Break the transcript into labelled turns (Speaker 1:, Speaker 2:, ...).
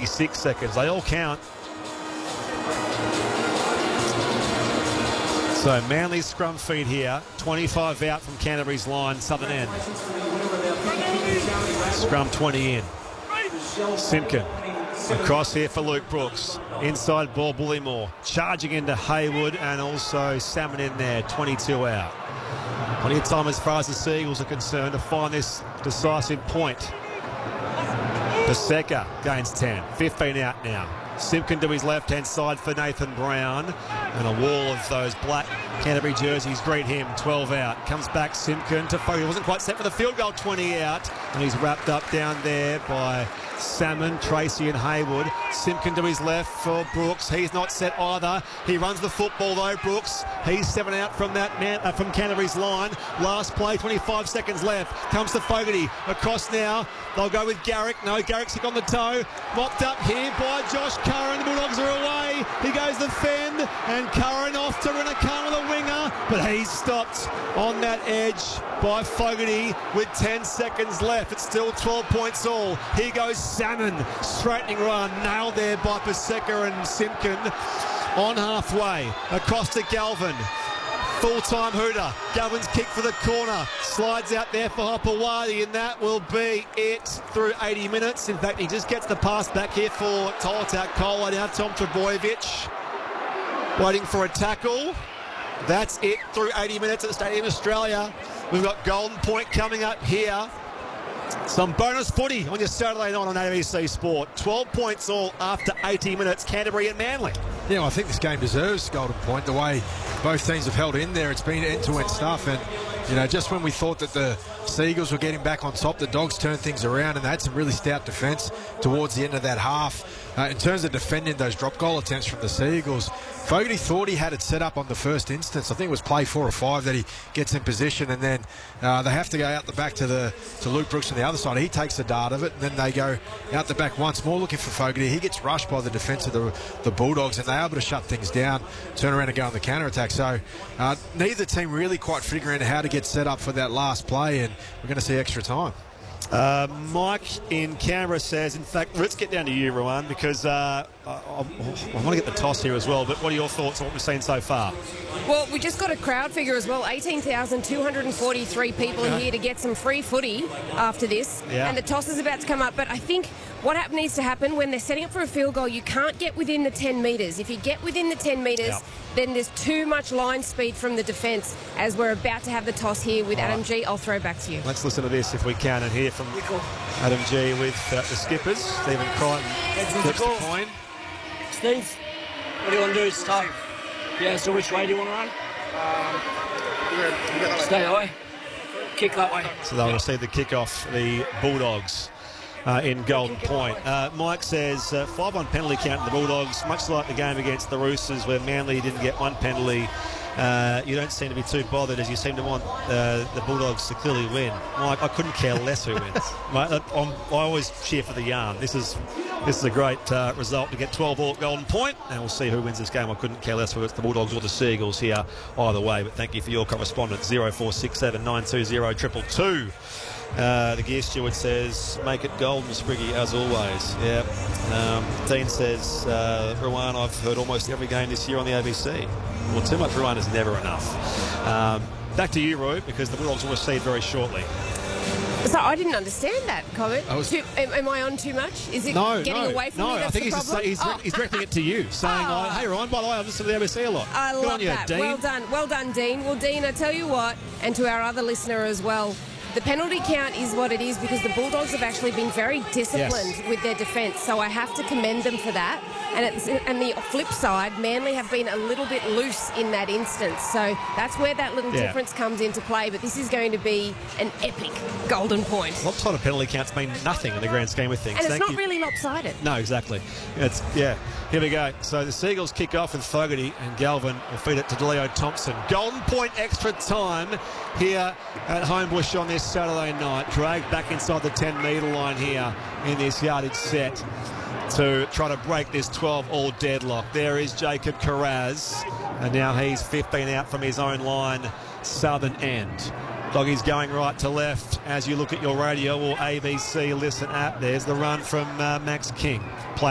Speaker 1: 56 seconds. They all count. So Manly's scrum feed here, 25 out from Canterbury's line, southern end. Scrum 20 in. Simpkin across here for Luke Brooks. Inside ball, Bullymore charging into Haywood, and also Salmon in there, 22 out. Plenty of time as far as the Seagulls are concerned to find this decisive point. Paseka gains 10, 15 out now. Simpkin to his left-hand side for Nathan Brown, and a wall of those black Canterbury jerseys greet him. 12 out. Comes back Simpkin to Fogarty. Wasn't quite set for the field goal. 20 out, and he's wrapped up down there by Salmon, Tracy and Haywood. Simpkin to his left for Brooks. He's not set either. He runs the football though, Brooks. He's 7 out from that man, from Canterbury's line. Last play, 25 seconds left. Comes to Fogarty. Across now. They'll go with Garrick. No, Garrick's sick on the toe. Mopped up here by Josh Curran. The Bulldogs are away. He goes the fend, and Curran off to Rinakana, the winger, but he's stopped on that edge by Fogarty with 10 seconds left. It's still 12 points all. Here goes Salmon, straightening run, nailed there by Paseka and Simpkin. On halfway, across to Galvin. Full-time hooter. Galvin's kick for the corner. Slides out there for Hopewadi, and that will be it through 80 minutes. In fact, he just gets the pass back here for Tolatak Kola. Now Tom Trbojevic waiting for a tackle. That's it through 80 minutes at Stadium Australia. We've got Golden Point coming up here. Some bonus footy on your Saturday night on ABC Sport. 12 points all after 80 minutes, Canterbury and Manly.
Speaker 2: Yeah, well, I think this game deserves Golden Point. The way both teams have held in there, it's been end-to-end stuff. And, you know, just when we thought that the Seagulls were getting back on top, the Dogs turned things around, and they had some really stout defence towards the end of that half. In terms of defending those drop goal attempts from the Seagulls, Fogarty thought he had it set up on the first instance. I think it was play 4 or 5 that he gets in position, and then they have to go out the back to Luke Brooks on the other side. He takes the dart of it, and then they go out the back once more looking for Fogarty. He gets rushed by the defence of the Bulldogs, and they're able to shut things down, turn around and go on the counter-attack. So neither team really quite figuring out how to get set up for that last play, and we're going to see extra time.
Speaker 1: Mike in Canberra says, in fact, let's get down to you, Ruan, because I want to get the toss here as well, but what are your thoughts on what we've seen so far?
Speaker 3: Well, we just got a crowd figure as well, 18,243 people in here to get some free footy after this, and the toss is about to come up, but I think what needs to happen when they're setting up for a field goal, you can't get within the 10 metres. If you get within the 10 metres, then there's too much line speed from the defence, as we're about to have the toss here with Adam G. I'll throw back to you.
Speaker 1: Let's listen to this if we can and hear from Adam G. with the skippers. Stephen Crichton flips the coin.
Speaker 4: Steve, what do you want to do? Start. Yeah, so which way do you want to run? Stay away. Kick that way.
Speaker 1: So they'll receive the kick-off, the Bulldogs. In Golden Point. Mike says 5-1 penalty count in the Bulldogs, much like the game against the Roosters where Manly didn't get one penalty. You don't seem to be too bothered, as you seem to want the Bulldogs to clearly win. Mike, I couldn't care less who wins. I always cheer for the yarn. This is a great result to get 12 all at Golden Point, and we'll see who wins this game. I couldn't care less whether it's the Bulldogs or the Seagulls here either way, but thank you for your correspondence. 0467 920 222. The gear steward says, make it golden, Spriggy, as always. Yeah. Dean says, Ruan, I've heard almost every game this year on the ABC. Well, too much Ruan is never enough. Back to you, Roy, because the Bulldogs will receive very shortly.
Speaker 3: So I didn't understand that comment. Am I on too much? Is it getting away from me?
Speaker 1: No, I think he's directing it to you, saying, hey, Ryan, by the way, I've listened to the ABC a lot.
Speaker 3: I love that.
Speaker 1: Dean.
Speaker 3: Well done, Dean. Well, Dean, I tell you what, and to our other listener as well, the penalty count is what it is because the Bulldogs have actually been very disciplined with their defence, so I have to commend them for that. And the flip side, Manly have been a little bit loose in that instance, so that's where that little difference comes into play. But this is going to be an epic Golden Point.
Speaker 1: Lopsided penalty counts mean nothing in the grand scheme of things.
Speaker 3: And it's not really lopsided.
Speaker 1: No, exactly. Here we go. So the Seagulls kick off with Fogarty, and Galvin will feed it to DeLeo Thompson. Golden Point extra time here at Homebush on this Saturday night. Dragged back inside the 10-metre line here in this yardage set to try to break this 12-all deadlock. There is Jacob Carraz, and now he's 15 out from his own line, southern end. Doggies going right to left as you look at your radio or ABC Listen app. There's the run from Max King.